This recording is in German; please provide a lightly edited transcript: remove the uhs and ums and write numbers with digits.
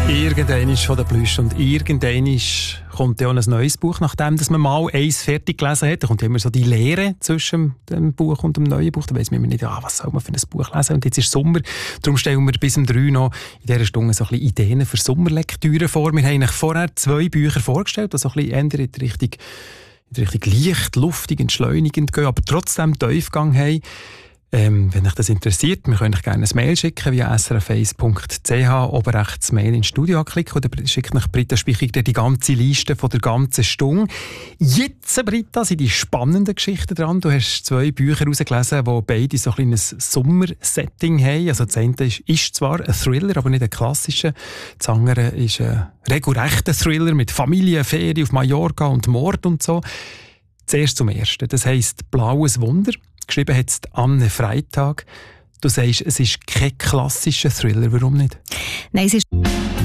Irgendwann ist von der Plüsch und irgendwann kommt ja auch ein neues Buch, nachdem dass man mal eins fertig gelesen hat. Da kommt ja immer so die Lehre zwischen dem Buch und dem neuen Buch. Da weiss man immer nicht, was soll man für ein Buch lesen. Und jetzt ist Sommer, darum stellen wir bis um 3 noch in dieser Stunde so ein bisschen Ideen für Sommerlektüre vor. Wir haben eigentlich vorher 2 Bücher vorgestellt, die so ein bisschen in die Richtung leicht, luftig, entschleunigend gehen, aber trotzdem Tiefgang haben. Wenn euch das interessiert, wir können euch gerne ein Mail schicken via srf1.ch, oben rechts Mail ins Studio klicken oder schickt nach Britta Spichiger die ganze Liste von der ganzen Stunde. Jetzt, Britta, sind die spannenden Geschichten dran. Du hast 2 Bücher herausgelesen, die beide so ein kleines Sommersetting haben. Also das eine ist zwar ein Thriller, aber nicht ein klassischer. Das andere ist ein regelrechter Thriller mit Familie, Ferien auf Mallorca und Mord und so. Zuerst zum Ersten. Das heisst «Blaues Wunder». Geschrieben hat es Anne Freitag. Du sagst, es ist kein klassischer Thriller. Warum nicht? Nein, es ist